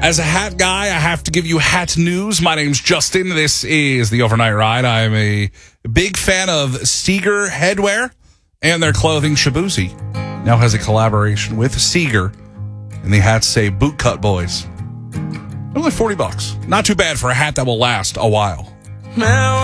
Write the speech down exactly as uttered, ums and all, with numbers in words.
As a hat guy, I have to give you hat news. My name's Justin. This is the Overnight Ride. I'm a big fan of Seeger Headwear and their clothing. Shabuzi now has a collaboration with Seeger, and the hats say Bootcut Boys. Only forty bucks. Not too bad for a hat that will last a while. Now